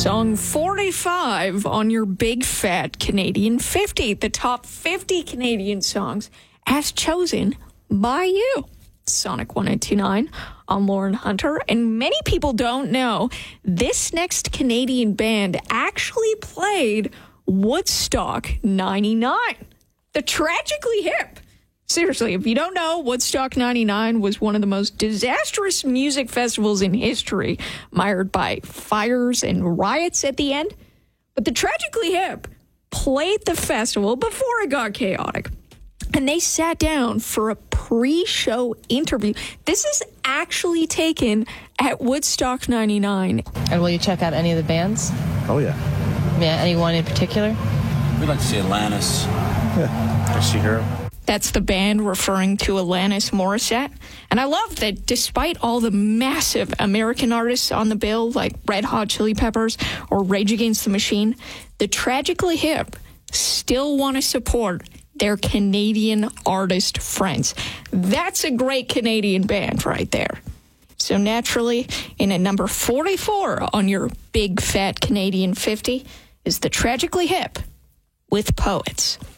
Song 45 on your Big Fat Canadian 50, the top 50 Canadian songs as chosen by you. Sonic 102.9. I'm Lauren Hunter, and many people don't know this next Canadian band actually played Woodstock 99. The Tragically Hip. Seriously, if you don't know, Woodstock 99 was one of the most disastrous music festivals in history, mired by fires and riots at the end. But the Tragically Hip played the festival before it got chaotic. And they sat down for a pre-show interview. This is actually taken at Woodstock 99. And will you check out any of the bands? Oh, yeah. Yeah, anyone in particular? We'd like to see Alanis. Yeah. I see her. That's the band referring to Alanis Morissette. And I love that despite all the massive American artists on the bill, like Red Hot Chili Peppers or Rage Against the Machine, the Tragically Hip still want to support their Canadian artist friends. That's a great Canadian band right there. So naturally, in at number 44 on your Big Fat Canadian 50 is the Tragically Hip with Poets.